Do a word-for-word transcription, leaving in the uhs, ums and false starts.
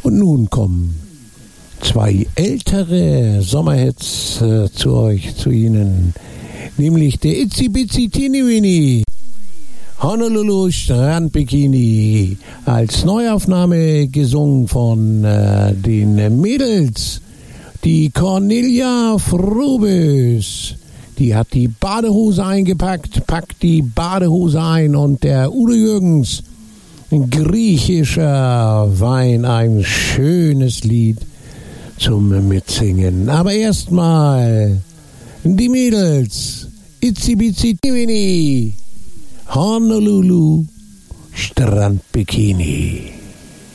Und nun kommen zwei ältere Sommerhits äh, zu euch, zu Ihnen, nämlich der Itzi Bitzi Teeny Weeny, Honolulu Strandbikini, als Neuaufnahme gesungen von äh, den Mädels. Die Cornelia Frobes, die hat die Badehose eingepackt, packt die Badehose ein, und der Udo Jürgens, griechischer Wein, ein schönes Lied zum Mitsingen. Aber erstmal die Mädels, Itzi Bitzi Teeny Weeny, Honolulu Strandbikini.